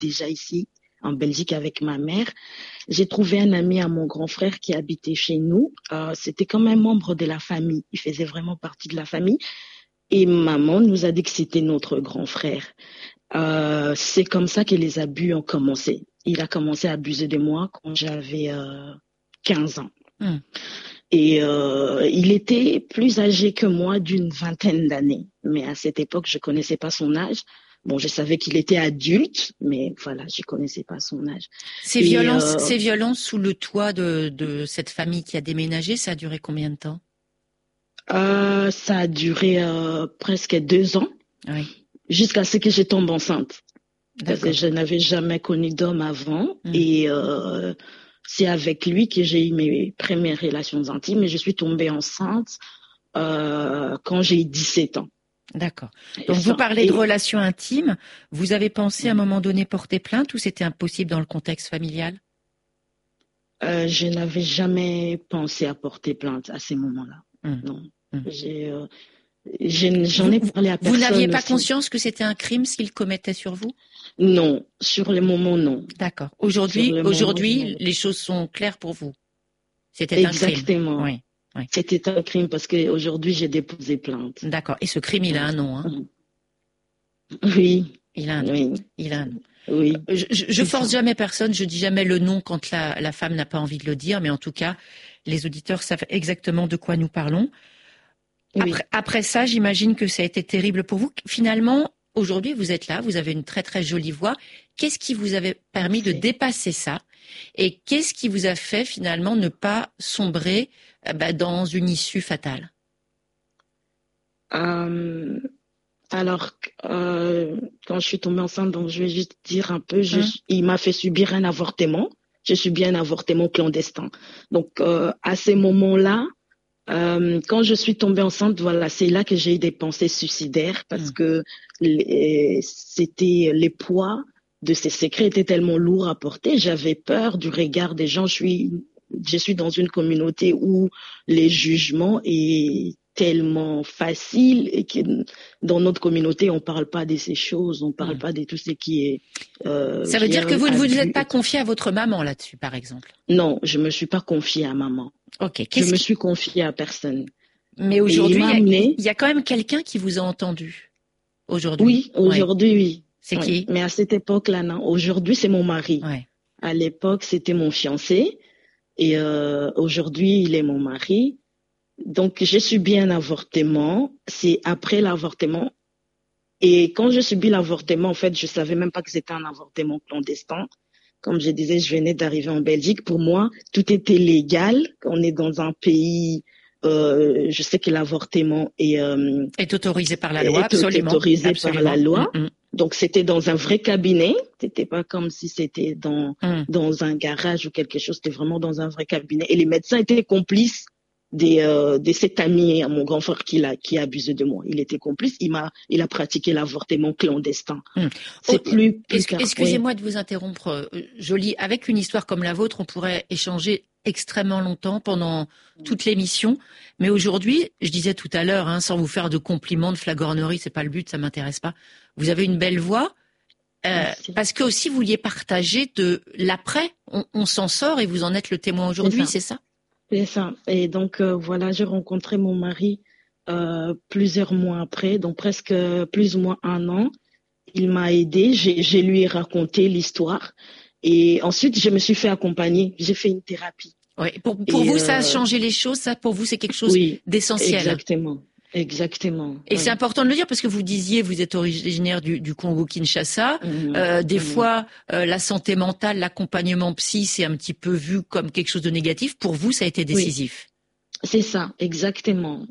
déjà ici en Belgique avec ma mère. J'ai trouvé un ami à mon grand frère qui habitait chez nous. C'était comme un membre de la famille. Il faisait vraiment partie de la famille. Et maman nous a dit que c'était notre grand frère. C'est comme ça que les abus ont commencé. Il a commencé à abuser de moi quand j'avais 15 ans. Et il était plus âgé que moi d'une vingtaine d'années. Mais à cette époque, je connaissais pas son âge. Bon, je savais qu'il était adulte, mais voilà, je connaissais pas son âge. Ces violences sous le toit de cette famille qui a déménagé, ça a duré combien de temps? Ça a duré presque 2 ans, oui. Jusqu'à ce que je tombe enceinte. Parce que je n'avais jamais connu d'homme avant. Et c'est avec lui que j'ai eu mes premières relations intimes. Et je suis tombée enceinte quand j'ai eu 17 ans. D'accord. Donc vous parlez de relations intimes. Vous avez pensé à un moment donné porter plainte ou c'était impossible dans le contexte familial? Je n'avais jamais pensé à porter plainte à ces moments-là. Non. J'en ai parlé à personne. Vous n'aviez pas conscience que c'était un crime ce qu'il commettait sur vous? Non, sur le moment, non. D'accord. Aujourd'hui, les choses sont claires pour vous. C'était un crime. Exactement. Oui. C'était un crime parce qu'aujourd'hui, j'ai déposé plainte. D'accord. Et ce crime, il a un nom, hein? Oui. Il a un nom. Oui. Il a un nom. Oui. Je force jamais personne, je dis jamais le nom quand la femme n'a pas envie de le dire, mais en tout cas, les auditeurs savent exactement de quoi nous parlons. Oui. Après ça, j'imagine que ça a été terrible pour vous. Finalement, aujourd'hui, vous êtes là, vous avez une très très jolie voix. Qu'est-ce qui vous avait permis de dépasser ça? Et qu'est-ce qui vous a fait finalement ne pas sombrer dans une issue fatale? Alors, quand je suis tombée enceinte, donc je vais juste dire un peu, il m'a fait subir un avortement. J'ai subi un avortement clandestin. Donc, à ces moments-là, quand je suis tombée enceinte, voilà, c'est là que j'ai eu des pensées suicidaires parce que c'était les poids de ces secrets étaient tellement lourds à porter. J'avais peur du regard des gens. Je suis dans une communauté où les jugements est tellement facile et que dans notre communauté, on parle pas de ces choses, on parle pas de tout ce qui est. Ça veut dire que vous ne vous êtes pas confiée à votre maman là-dessus, par exemple? Non, je me suis pas confiée à maman. Ok. Je me suis confiée à personne. Mais aujourd'hui, il y a quand même quelqu'un qui vous a entendu. Aujourd'hui. Oui, aujourd'hui, oui. C'est qui? Mais à cette époque-là, non. Aujourd'hui, c'est mon mari. Ouais. À l'époque, c'était mon fiancé. Et aujourd'hui, il est mon mari. Donc, j'ai subi un avortement. C'est après l'avortement. Et quand je subis l'avortement, en fait, je savais même pas que c'était un avortement clandestin. Comme je disais, je venais d'arriver en Belgique. Pour moi, tout était légal. On est dans un pays, je sais que l'avortement est autorisé par la loi, absolument. Autorisé par la loi. Donc, c'était dans un vrai cabinet. C'était pas comme si c'était dans un garage ou quelque chose. C'était vraiment dans un vrai cabinet. Et les médecins étaient complices de cet ami à mon grand frère qui a abusé de moi. Il était complice. Il a pratiqué l'avortement clandestin. C'est Excusez-moi de vous interrompre, Jolie. Avec une histoire comme la vôtre, on pourrait échanger extrêmement longtemps pendant toute l'émission. Mais aujourd'hui, je disais tout à l'heure, sans vous faire de compliments, de flagornerie, c'est pas le but, ça m'intéresse pas. Vous avez une belle voix. Parce que aussi vous vouliez partager de l'après. On s'en sort et vous en êtes le témoin aujourd'hui, c'est ça? C'est ça. Et donc, voilà, j'ai rencontré mon mari plusieurs mois après, donc presque plus ou moins 1 an. Il m'a aidé, je lui ai raconté l'histoire. Et ensuite, je me suis fait accompagner. J'ai fait une thérapie. Oui. Pour vous, ça a changé les choses. Ça, pour vous, c'est quelque chose d'essentiel. Exactement. Exactement. Et c'est important de le dire parce que vous disiez, vous êtes originaire du Congo-Kinshasa. Des fois, la santé mentale, l'accompagnement psy, c'est un petit peu vu comme quelque chose de négatif. Pour vous, ça a été décisif. Oui. C'est ça, exactement.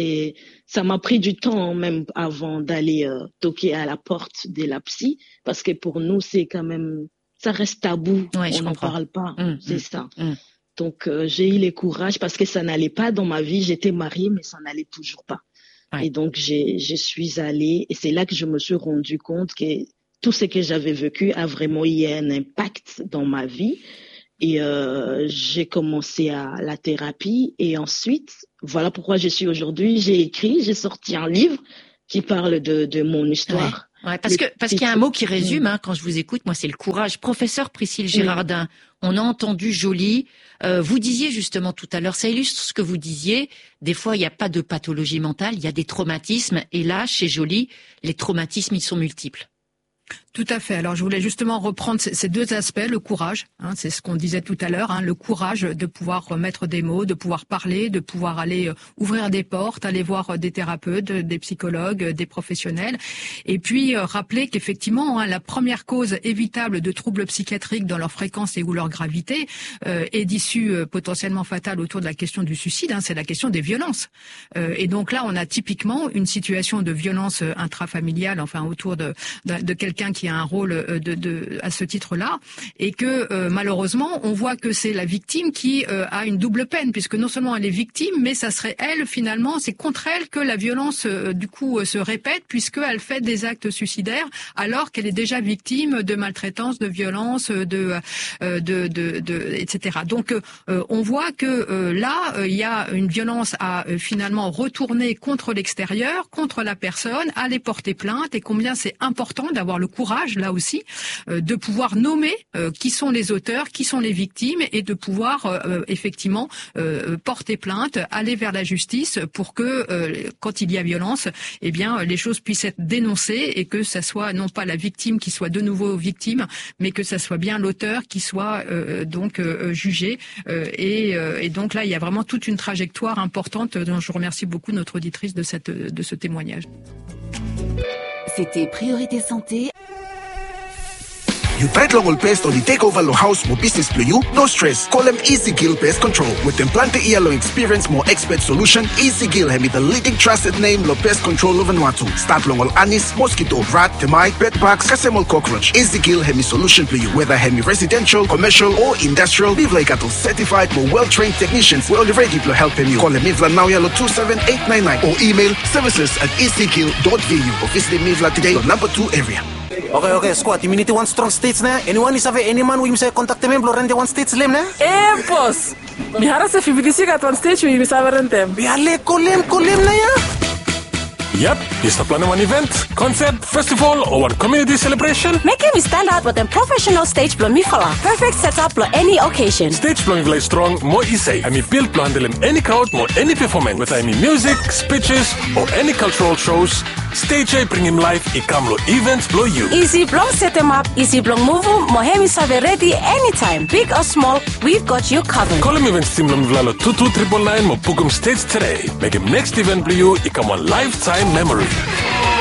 Ça m'a pris du temps même avant d'aller toquer à la porte de la psy parce que pour nous, c'est quand même, ça reste tabou. On n'en parle pas. C'est ça. Donc, j'ai eu le courage parce que ça n'allait pas dans ma vie. J'étais mariée, mais ça n'allait toujours pas. Et donc, je suis allée et c'est là que je me suis rendu compte que tout ce que j'avais vécu a vraiment eu un impact dans ma vie. Et j'ai commencé à la thérapie et ensuite, voilà pourquoi je suis aujourd'hui. J'ai sorti un livre qui parle de mon histoire. Ouais, parce qu'il y a un mot qui résume, quand je vous écoute, moi, c'est le courage. Professeur Priscille Girardin, on a entendu Jolie. Vous disiez justement tout à l'heure, ça illustre ce que vous disiez. Des fois, il n'y a pas de pathologie mentale, il y a des traumatismes. Et là, chez Jolie, les traumatismes, ils sont multiples. Tout à fait. Alors, je voulais justement reprendre ces deux aspects, le courage, c'est ce qu'on disait tout à l'heure, le courage de pouvoir mettre des mots, de pouvoir parler, de pouvoir aller ouvrir des portes, aller voir des thérapeutes, des psychologues, des professionnels, et puis rappeler qu'effectivement, la première cause évitable de troubles psychiatriques dans leur fréquence et ou leur gravité est d'issue potentiellement fatale autour de la question du suicide, c'est la question des violences. Et donc là, on a typiquement une situation de violence intrafamiliale, enfin autour de quelqu'un qui a un rôle à ce titre-là, et que malheureusement on voit que c'est la victime qui a une double peine, puisque non seulement elle est victime, mais ça serait elle finalement, c'est contre elle que la violence du coup se répète, puisqu'elle fait des actes suicidaires alors qu'elle est déjà victime de maltraitance, de violence, etc. Donc on voit que là il y a une violence à finalement retourner contre l'extérieur, contre la personne, aller porter plainte, et combien c'est important d'avoir le courage là aussi de pouvoir nommer qui sont les auteurs, qui sont les victimes, et de pouvoir effectivement porter plainte, aller vers la justice pour que quand il y a violence, eh bien les choses puissent être dénoncées, et que ça soit non pas la victime qui soit de nouveau victime, mais que ça soit bien l'auteur qui soit donc jugé, et donc là il y a vraiment toute une trajectoire importante dont je remercie beaucoup notre auditrice de ce témoignage. C'était Priorité Santé. You tried long pest or the takeover lo house mo business play you? No stress. Call them Easy Gill Pest Control. With them plenty year long experience, more expert solution. Easy Gill have the leading trusted name lo pest control of Vanuatu. Start long anis, mosquito, rat, termite, bedbugs, casemol cockroach. Easy Gill have solution for you. Whether hemi residential, commercial or industrial, Live like cattle certified more well-trained technicians will already help you. Call them Mivla now yellow 27899 or email services@easygill.vu or visit Mivla today on number 2 area. Okay, squad. Immunity one strong states na. Anyone is have any man we say contact them blor rende one states lem na? Boss. Mi harasa fibidisi at one stage we misava rentem. Biale kolem na ya. Yep, is the plan one event, concert, festival, or one community celebration? Make him stand out with a professional stage plumifala. Perfect setup for any occasion. Stage plumifala is strong, more easy. I mean, build plan handle any crowd, more any performance. With any music, speeches, or any cultural shows, Stage A bring him live, ikamlo events blow you. Easy blong set him up, easy blong move him, mohemi save ready anytime. Big or small, we've got you covered. Call him events team Lomvlalo 22999 mo book him stage today. Make him next event blow you, ikam one lifetime memory.